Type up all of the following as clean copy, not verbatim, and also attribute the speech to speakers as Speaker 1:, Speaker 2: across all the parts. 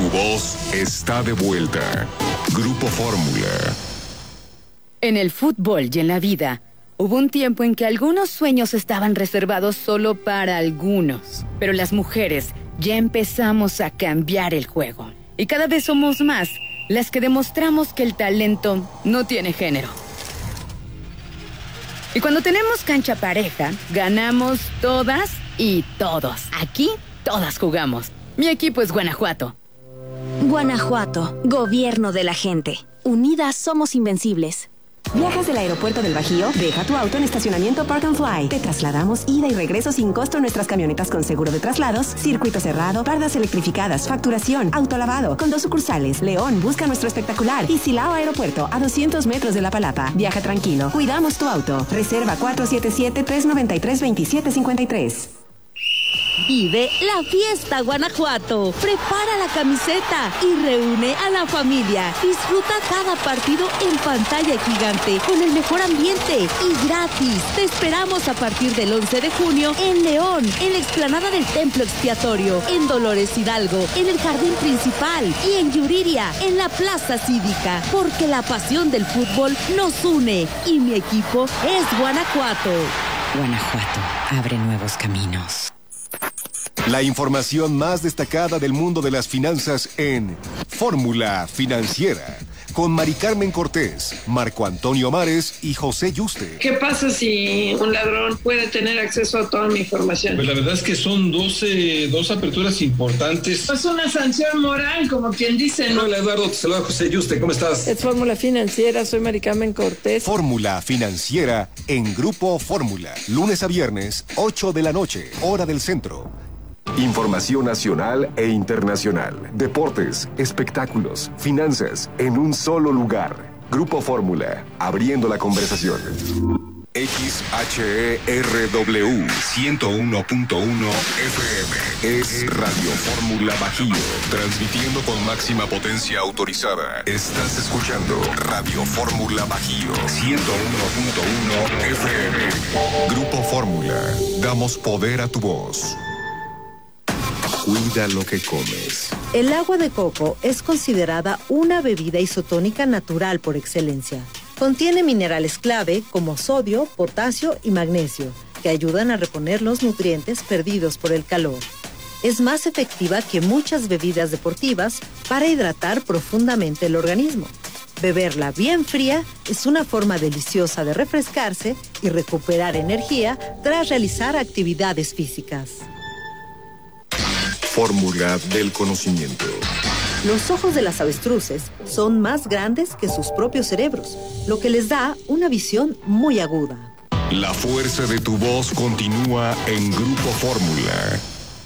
Speaker 1: voz está de vuelta. Grupo Fórmula.
Speaker 2: En el fútbol y en la vida, hubo un tiempo en que algunos sueños estaban reservados solo para algunos. Pero las mujeres ya empezamos a cambiar el juego. Y cada vez somos más las que demostramos que el talento no tiene género. Y cuando tenemos cancha pareja, ganamos todas y todos. Aquí, todas jugamos. Mi equipo es Guanajuato.
Speaker 3: Guanajuato, gobierno de la gente. Unidas somos invencibles.
Speaker 4: ¿Viajas del aeropuerto del Bajío? Deja tu auto en estacionamiento Park and Fly. Te trasladamos ida y regreso sin costo en nuestras camionetas con seguro de traslados, circuito cerrado, bardas electrificadas, facturación, autolavado. Con 2 sucursales, León, busca nuestro espectacular. Y Silao Aeropuerto, a 200 metros de La Palapa. Viaja tranquilo, cuidamos tu auto. Reserva 477-393-2753.
Speaker 5: Vive la fiesta Guanajuato. Prepara la camiseta y reúne a la familia. Disfruta cada partido en pantalla gigante con el mejor ambiente y gratis. Te esperamos a partir del 11 de junio en León, en la explanada del Templo Expiatorio, en Dolores Hidalgo, en el Jardín Principal y en Yuriria, en la Plaza Cívica. Porque la pasión del fútbol nos une y mi equipo es Guanajuato.
Speaker 6: Guanajuato abre nuevos caminos.
Speaker 1: La información más destacada del mundo de las finanzas en Fórmula Financiera, con Mari Carmen Cortés, Marco Antonio Mares y José Yuste.
Speaker 7: ¿Qué pasa si un ladrón puede tener acceso a toda mi información?
Speaker 8: Pues la verdad es que son dos aperturas importantes.
Speaker 7: Es una sanción moral, como quien dice, ¿no?
Speaker 8: Hola Eduardo, te saluda José Yuste, ¿cómo estás?
Speaker 7: Es Fórmula Financiera, soy Mari Carmen Cortés.
Speaker 1: Fórmula Financiera en Grupo Fórmula, lunes a viernes, 8 de la noche, hora del centro. Información nacional e internacional, deportes, espectáculos, finanzas, en un solo lugar. Grupo Fórmula, abriendo la conversación. XHERW 101.1 FM es Radio Fórmula Bajío, transmitiendo con máxima potencia autorizada. Estás escuchando Radio Fórmula Bajío 101.1 FM. Grupo Fórmula, damos poder a tu voz. Cuida lo que comes.
Speaker 9: El agua de coco es considerada una bebida isotónica natural por excelencia. Contiene minerales clave como sodio, potasio y magnesio, que ayudan a reponer los nutrientes perdidos por el calor. Es más efectiva que muchas bebidas deportivas para hidratar profundamente el organismo. Beberla bien fría es una forma deliciosa de refrescarse y recuperar energía tras realizar actividades físicas.
Speaker 1: Fórmula del conocimiento.
Speaker 9: Los ojos de las avestruces son más grandes que sus propios cerebros, lo que les da una visión muy aguda.
Speaker 1: La fuerza de tu voz continúa en Grupo Fórmula.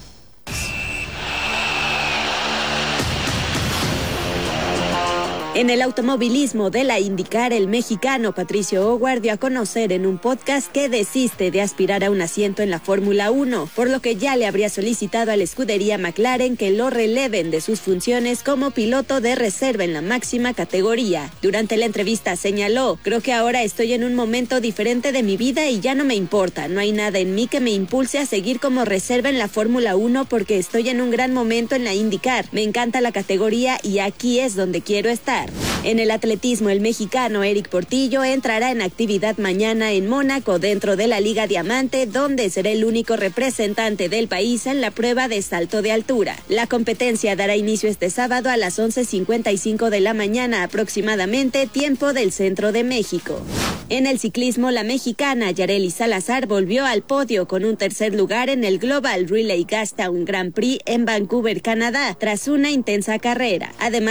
Speaker 5: En el automovilismo de la IndyCar, el mexicano Patricio O'Ward dio a conocer en un podcast que desiste de aspirar a un asiento en la Fórmula 1, por lo que ya le habría solicitado a la escudería McLaren que lo releven de sus funciones como piloto de reserva en la máxima categoría. Durante la entrevista señaló: creo que ahora estoy en un momento diferente de mi vida y ya no me importa, no hay nada en mí que me impulse a seguir como reserva en la Fórmula 1 porque estoy en un gran momento en la IndyCar, me encanta la categoría y aquí es donde quiero estar. En el atletismo, el mexicano Eric Portillo entrará en actividad mañana en Mónaco dentro de la Liga Diamante, donde será el único representante del país en la prueba de salto de altura. La competencia dará inicio este sábado a las 11:55 de la mañana aproximadamente, tiempo del centro de México. En el ciclismo, la mexicana Yareli Salazar volvió al podio con un tercer lugar en el Global Relay Gastown Grand Prix en Vancouver, Canadá, tras una intensa carrera. Además,